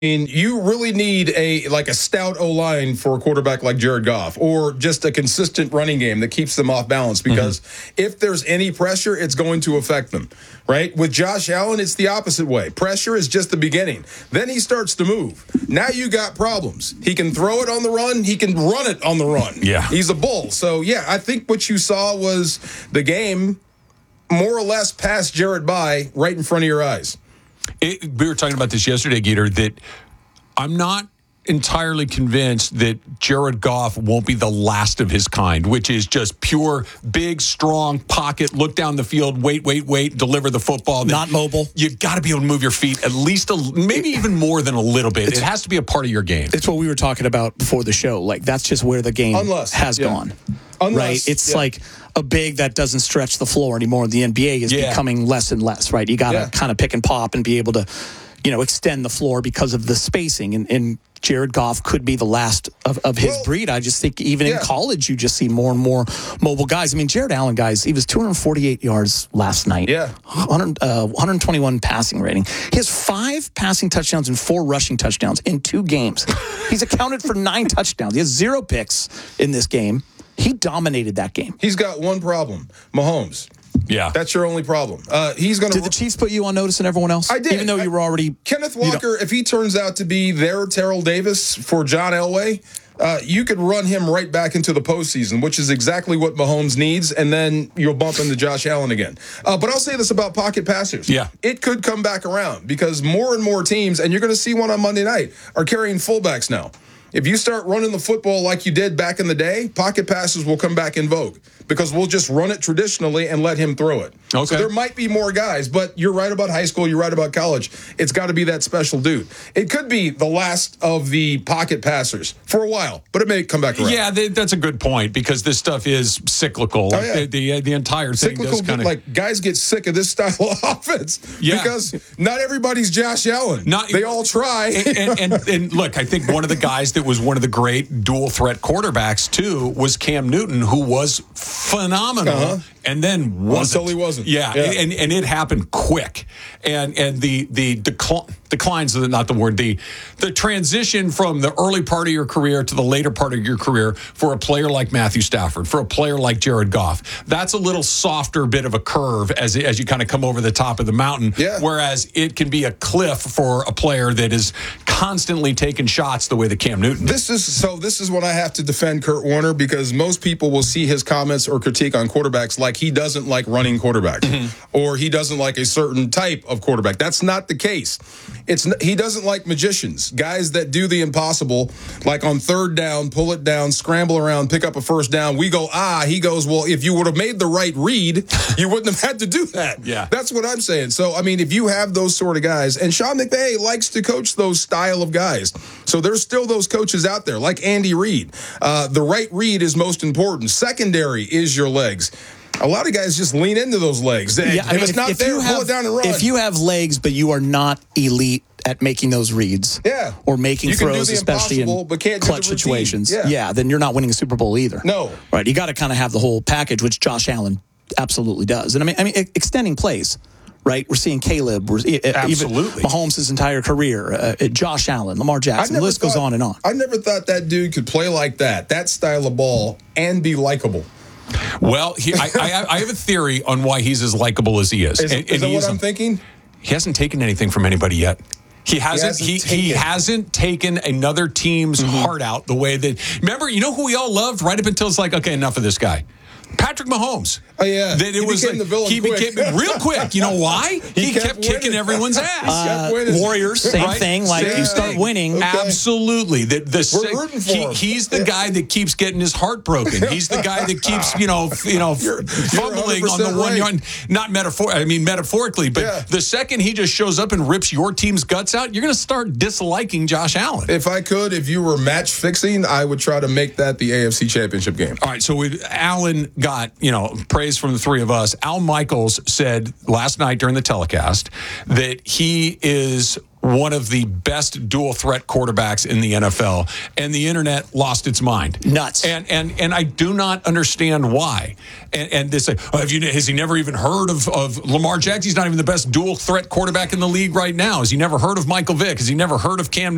mean, you really need a stout O-line for a quarterback like Jared Goff, or just a consistent running game that keeps them off balance, because if there's any pressure, it's going to affect them, right? With Josh Allen, it's the opposite way. Pressure is just the beginning. Then he starts to move. Now you got problems. He can throw it on the run. He can run it on the run. Yeah. He's a bull. So, yeah, I think what you saw was the game more or less passed Jared by right in front of your eyes. We were talking about this yesterday, Gator, that I'm not entirely convinced that Jared Goff won't be the last of his kind, which is just pure, big, strong pocket, look down the field, wait, deliver the football. Not mobile. You got to be able to move your feet at least, maybe even more than a little bit. It has to be a part of your game. It's what we were talking about before the show. Like, that's just where the game has gone. Right? It's like a big that doesn't stretch the floor anymore. The NBA is becoming less and less, right? You got to kind of pick and pop and be able to, extend the floor because of the spacing. And Jared Goff could be the last of his breed. I just think even in college, you just see more and more mobile guys. I mean, Jared Allen, guys, he was 248 yards last night. 121 passing rating. He has 5 passing touchdowns and 4 rushing touchdowns in 2 games. He's accounted for 9 touchdowns. He has 0 picks in this game. He dominated that game. He's got one problem: Mahomes. Yeah. That's your only problem. He's going to. Did the Chiefs put you on notice and everyone else? I did. Even though you were already. Kenneth Walker, if he turns out to be their Terrell Davis for John Elway, you could run him right back into the postseason, which is exactly what Mahomes needs, and then you'll bump into Josh Allen again. But I'll say this about pocket passers. Yeah. It could come back around, because more and more teams, and you're going to see one on Monday night, are carrying fullbacks now. If you start running the football like you did back in the day, pocket passes will come back in vogue, because we'll just run it traditionally and let him throw it. Okay. So there might be more guys, but you're right about high school, you're right about college. It's got to be that special dude. It could be the last of the pocket passers for a while, but it may come back around. Yeah, that's a good point, because this stuff is cyclical. Oh, yeah. The entire thing cyclical, does kind of like, guys get sick of this style of offense because not everybody's Josh Allen. They all try. And look, I think one of the guys that was one of the great dual threat quarterbacks too was Cam Newton, who was phenomenal, and then wasn't. Until he wasn't. Yeah. And it happened quick. And the declines, not the word, the transition from the early part of your career to the later part of your career for a player like Matthew Stafford, for a player like Jared Goff, that's a little softer bit of a curve as you kind of come over the top of the mountain. Yeah. Whereas it can be a cliff for a player that is constantly taking shots the way that Cam Newton is. This is when I have to defend Kurt Warner, because most people will see his comments or critique on quarterbacks like he doesn't like running quarterbacks, or he doesn't like a certain type of quarterback. That's not the case. He doesn't like magicians, guys that do the impossible, like on third down, pull it down, scramble around, pick up a first down. We go, he goes, well, if you would have made the right read, you wouldn't have had to do that. Yeah. That's what I'm saying. So, I mean, if you have those sort of guys, and Sean McVay likes to coach those style of guys. So there's still those coaches out there, like Andy Reid. The right read is most important. Secondary is your legs. A lot of guys just lean into those legs. Yeah, if it's not there, pull it down and run. If you have legs, but you are not elite at making those reads, or making throws, especially in clutch situations, then you're not winning a Super Bowl either. No. Right? You got to kind of have the whole package, which Josh Allen absolutely does. And I mean, extending plays. Right, we're seeing Caleb, even Mahomes' entire career, Josh Allen, Lamar Jackson. The list goes on and on. I never thought that dude could play like that style of ball, and be likable. Well, I have a theory on why he's as likable as he is. Is that what I'm thinking? He hasn't taken anything from anybody yet. He hasn't taken another team's heart out the way that. Remember, you know who we all loved right up until it's like, okay, enough of this guy. Patrick Mahomes. Oh, yeah. That it was became the villain became real quick. You know why? He kept kicking everyone's ass. Warriors, same thing. Like, you start winning. Okay. Absolutely. We're rooting for him. He's the guy that keeps getting his heart broken. He's the guy that keeps, fumbling on the 1 yard. Not metaphorically, but the second he just shows up and rips your team's guts out, you're going to start disliking Josh Allen. If you were match fixing, I would try to make that the AFC Championship game. All right, so Allen got, praise from the three of us. Al Michaels said last night during the telecast that he is one of the best dual threat quarterbacks in the NFL, and the internet lost its mind. Nuts. And I do not understand why. And they say, has he never even heard of Lamar Jackson? He's not even the best dual threat quarterback in the league right now. Has he never heard of Michael Vick? Has he never heard of Cam